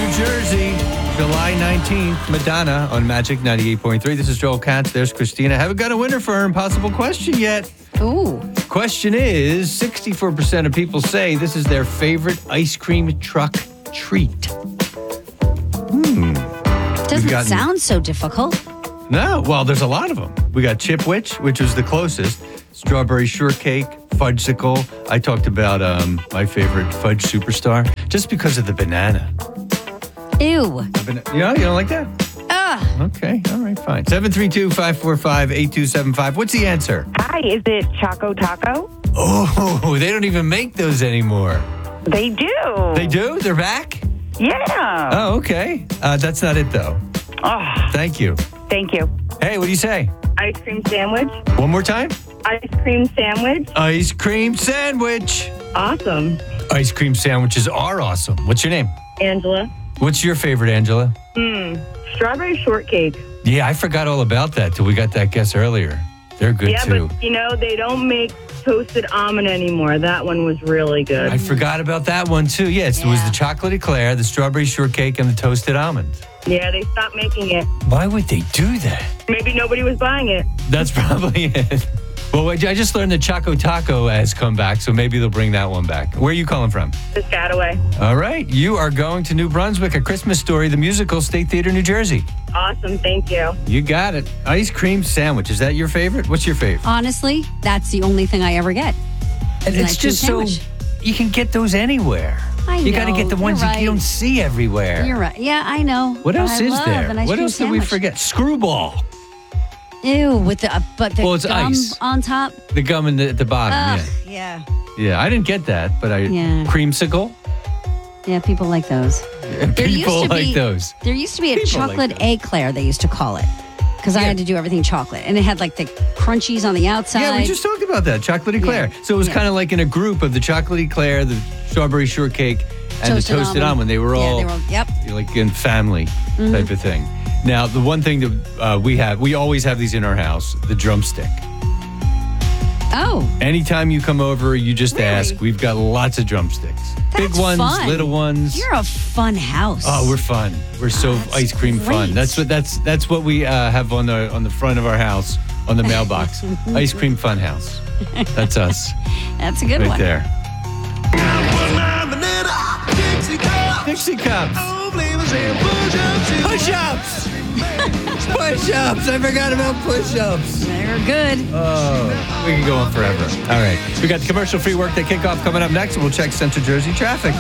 New Jersey, July 19th, Madonna on Magic 98.3. This is Joel Katz. There's Christina. Haven't got a winner for our impossible question yet. Ooh. Question is, 64% of people say this is their favorite ice cream truck treat. Doesn't sound so difficult. No, well, there's a lot of them. We got Chipwich, which was the closest. Strawberry shortcake, fudgesicle. I talked about my favorite fudge superstar just because of the banana. Ew. Yeah, you don't like that? Ugh. Okay, all right, fine. 732-545-8275. What's the answer? Hi, is it Choco Taco? Oh, they don't even make those anymore. They do. They do? They're back? Yeah. Oh, okay. That's not it, though. Oh, Thank you. thank you. Hey, what do you say? Ice cream sandwich. One more time? Ice cream sandwich. Ice cream sandwich. Awesome. Ice cream sandwiches are awesome. What's your name? Angela. What's your favorite, Angela? Strawberry shortcake. Yeah, I forgot all about that till we got that guess earlier. They're good, too. But they don't make toasted almond anymore. That one was really good. I forgot about that one, too. Yes, it was the chocolate eclair, the strawberry shortcake, and the toasted almond. Yeah, they stopped making it. Why would they do that? Maybe nobody was buying it. That's probably it. Well, I just learned that Choco Taco has come back, so maybe they'll bring that one back. Where are you calling from? Piscataway. All right. You are going to New Brunswick, A Christmas Story, the musical, State Theater, New Jersey. Awesome, thank you. You got it. Ice cream sandwich. Is that your favorite? What's your favorite? Honestly, that's the only thing I ever get. And it's just so, you can get those anywhere. You got to get the ones you don't see everywhere. You're right. Yeah, I know. What else is there? What else did we forget? Screwball. Ew, with the it's gum ice on top. The gum at the bottom. Ugh, Yeah. yeah. Yeah, I didn't get that, but creamsicle. Yeah, people like those. People like those. There used to be a chocolate eclair, they used to call it. Because I had to do everything chocolate. And it had like the crunchies on the outside. Yeah, we just talked about that. Chocolate eclair. Yeah. So it was kind of like in a group of the chocolate eclair, the strawberry shortcake, and the toasted almond. They were all like in family type of thing. Now, the one thing that we always have these in our house, the drumstick. Oh. Anytime you come over, you just ask. We've got lots of drumsticks. That's big ones, fun. little ones. You're a fun house. Oh, we're fun. We're so ice cream fun. That's what we have on the front of our house on the mailbox. Ice cream fun house. That's us. That's a good right one. There. Dixie cups. Push-ups. Push-ups. I forgot about push-ups. They're good. Oh, we can go on forever. All right. We got the commercial-free workday kickoff coming up next. We'll check Central Jersey traffic.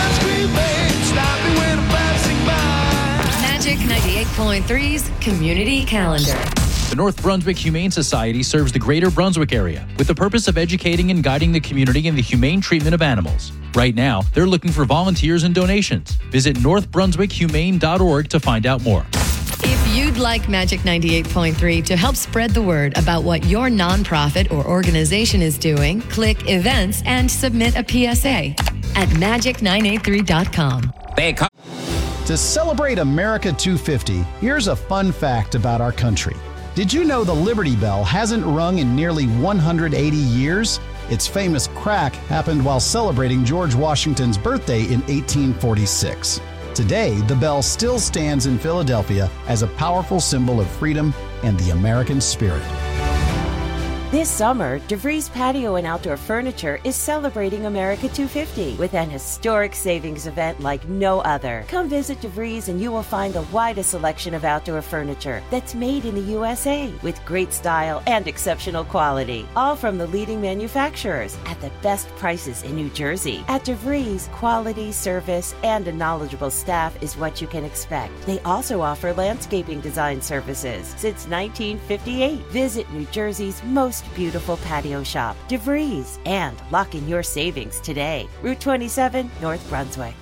Magic 98.3's Community Calendar. The North Brunswick Humane Society serves the greater Brunswick area with the purpose of educating and guiding the community in the humane treatment of animals. Right now, they're looking for volunteers and donations. Visit northbrunswickhumane.org to find out more. If you'd like Magic 98.3 to help spread the word about what your nonprofit or organization is doing, click Events and submit a PSA at magic983.com. To celebrate America 250, here's a fun fact about our country. Did you know the Liberty Bell hasn't rung in nearly 180 years? Its famous crack happened while celebrating George Washington's birthday in 1846. Today, the bell still stands in Philadelphia as a powerful symbol of freedom and the American spirit. This summer, DeVries Patio and Outdoor Furniture is celebrating America 250 with an historic savings event like no other. Come visit DeVries and you will find the widest selection of outdoor furniture that's made in the USA with great style and exceptional quality, all from the leading manufacturers at the best prices in New Jersey. At DeVries, quality, service, and a knowledgeable staff is what you can expect. They also offer landscaping design services since 1958. Visit New Jersey's most beautiful patio shop, DeVries, and lock in your savings today. Route 27, North Brunswick.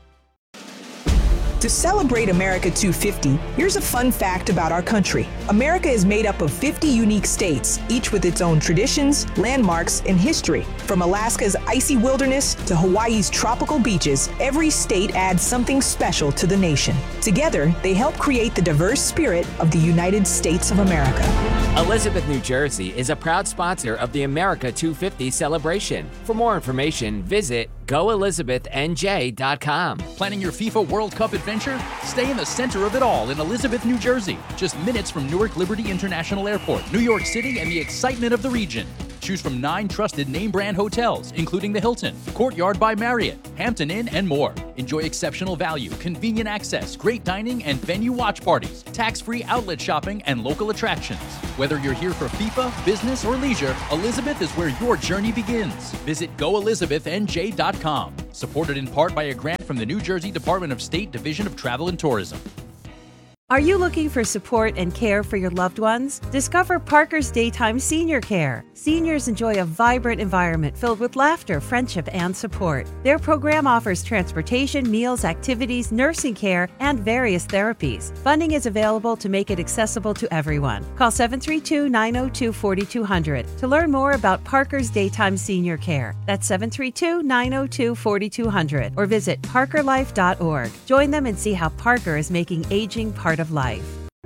To celebrate America 250, here's a fun fact about our country. America is made up of 50 unique states, each with its own traditions, landmarks, and history. From Alaska's icy wilderness to Hawaii's tropical beaches, every state adds something special to the nation. Together, they help create the diverse spirit of the United States of America. Elizabeth, New Jersey is a proud sponsor of the America 250 celebration. For more information, visit GoElizabethNJ.com. Planning your FIFA World Cup adventure? Stay in the center of it all in Elizabeth, New Jersey. Just minutes from Newark Liberty International Airport, New York City, and the excitement of the region. Choose from 9 trusted name-brand hotels, including the Hilton, Courtyard by Marriott, Hampton Inn, and more. Enjoy exceptional value, convenient access, great dining, and venue watch parties, tax-free outlet shopping, and local attractions. Whether you're here for FIFA, business, or leisure, Elizabeth is where your journey begins. Visit GoElizabethNJ.com. Supported in part by a grant from the New Jersey Department of State Division of Travel and Tourism. Are you looking for support and care for your loved ones? Discover Parker's Daytime Senior Care. Seniors enjoy a vibrant environment filled with laughter, friendship, and support. Their program offers transportation, meals, activities, nursing care, and various therapies. Funding is available to make it accessible to everyone. Call 732-902-4200 to learn more about Parker's Daytime Senior Care. That's 732-902-4200 or visit parkerlife.org. Join them and see how Parker is making aging part of life.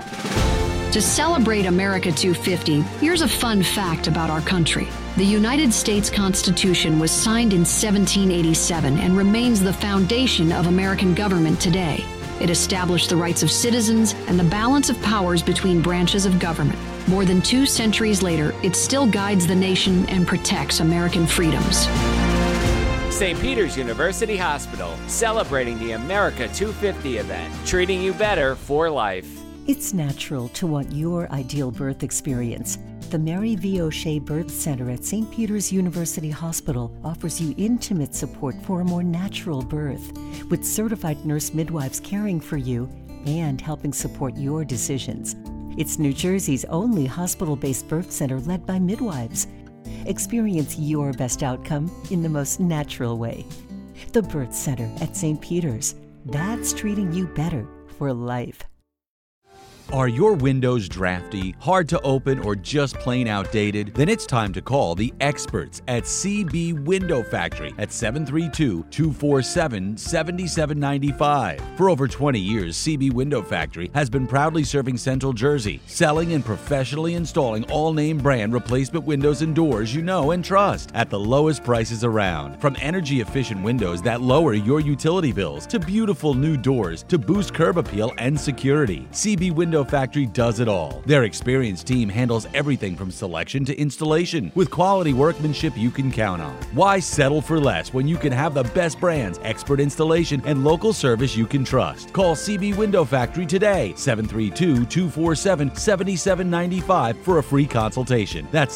To celebrate America 250, here's a fun fact about our country. The United States Constitution was signed in 1787 and remains the foundation of American government today. It established the rights of citizens and the balance of powers between branches of government. More than 2 centuries later, it still guides the nation and protects American freedoms. St. Peter's University Hospital, celebrating the America 250 event, treating you better for life. It's natural to want your ideal birth experience. The Mary V. O'Shea Birth Center at St. Peter's University Hospital offers you intimate support for a more natural birth, with certified nurse midwives caring for you and helping support your decisions. It's New Jersey's only hospital-based birth center led by midwives. Experience your best outcome in the most natural way. The Birth Center at St. Peter's. That's treating you better for life. Are your windows drafty, hard to open, or just plain outdated? Then it's time to call the experts at CB Window Factory at 732-247-7795. For over 20 years, CB Window Factory has been proudly serving Central Jersey, selling and professionally installing all-name brand replacement windows and doors you know and trust at the lowest prices around. From energy-efficient windows that lower your utility bills to beautiful new doors to boost curb appeal and security, CB Window Factory does it all. Their experienced team handles everything from selection to installation with quality workmanship you can count on. Why settle for less when you can have the best brands, expert installation, and local service you can trust? Call CB Window Factory today, 732-247-7795 for a free consultation. That's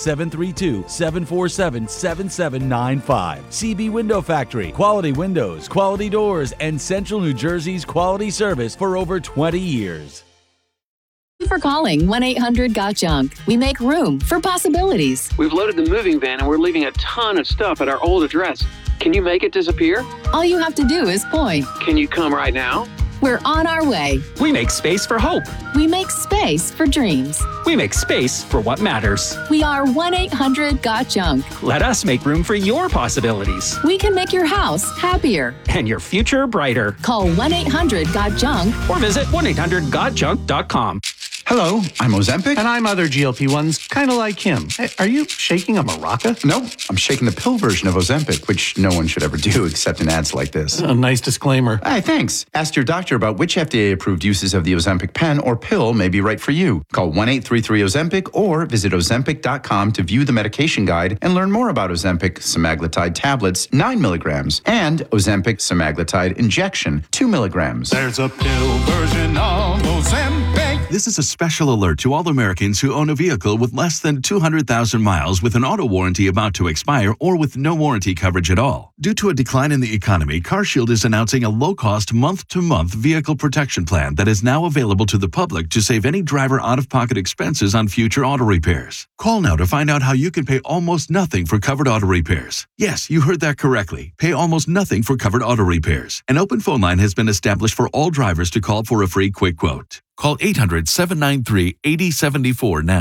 732-747-7795. CB Window Factory, quality windows, quality doors, and Central New Jersey's quality service for over 20 years. Thank you for calling 1-800-GOT-JUNK. We make room for possibilities. We've loaded the moving van and we're leaving a ton of stuff at our old address. Can you make it disappear? All you have to do is point. Can you come right now? We're on our way. We make space for hope. We make space for dreams. We make space for what matters. We are 1-800-GOT-JUNK. Let us make room for your possibilities. We can make your house happier. And your future brighter. Call 1-800-GOT-JUNK. Or visit 1-800-GOT-JUNK.com. Hello, I'm Ozempic. And I'm other GLP-1s, kind of like him. Hey, are you shaking a maraca? No, I'm shaking the pill version of Ozempic, which no one should ever do except in ads like this. A nice disclaimer. Hey, thanks. Ask your doctor about which FDA-approved uses of the Ozempic pen or pill may be right for you. Call 1-833-OZEMPIC or visit Ozempic.com to view the medication guide and learn more about Ozempic semaglutide tablets, 9 milligrams, and Ozempic semaglutide injection, 2 milligrams. There's a pill version of Ozempic. This is a special alert to all Americans who own a vehicle with less than 200,000 miles with an auto warranty about to expire or with no warranty coverage at all. Due to a decline in the economy, CarShield is announcing a low-cost month-to-month vehicle protection plan that is now available to the public to save any driver out-of-pocket expenses on future auto repairs. Call now to find out how you can pay almost nothing for covered auto repairs. Yes, you heard that correctly. Pay almost nothing for covered auto repairs. An open phone line has been established for all drivers to call for a free quick quote. Call 800-793-8074 now.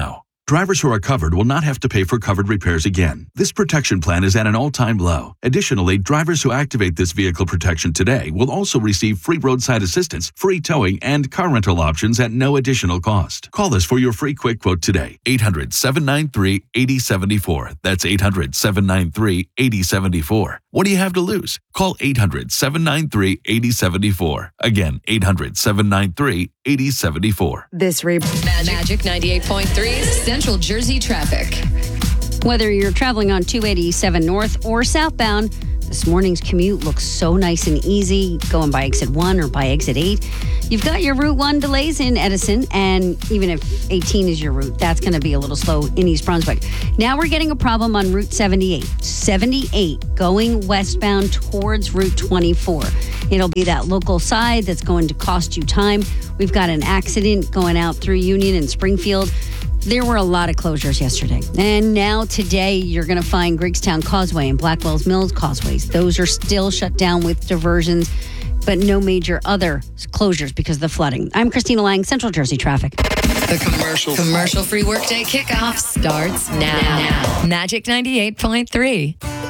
Drivers who are covered will not have to pay for covered repairs again. This protection plan is at an all-time low. Additionally, drivers who activate this vehicle protection today will also receive free roadside assistance, free towing, and car rental options at no additional cost. Call us for your free quick quote today. 800-793-8074. That's 800-793-8074. What do you have to lose? Call 800-793-8074. Again, 800-793-8074. This Magic 98.3's Central Jersey traffic. Whether you're traveling on 287 north or southbound, this morning's commute looks so nice and easy, going by exit 1 or by exit 8. You've got your Route 1 delays in Edison, and even if 18 is your route, that's going to be a little slow in East Brunswick. Now we're getting a problem on Route 78. 78 going westbound towards Route 24. It'll be that local side that's going to cost you time. We've got an accident going out through Union and Springfield. There were a lot of closures yesterday. And now today, you're going to find Griggstown Causeway and Blackwell's Mills Causeways. Those are still shut down with diversions, but no major other closures because of the flooding. I'm Christina Lang, Central Jersey Traffic. The commercial-free workday kickoff starts now. Magic 98.3.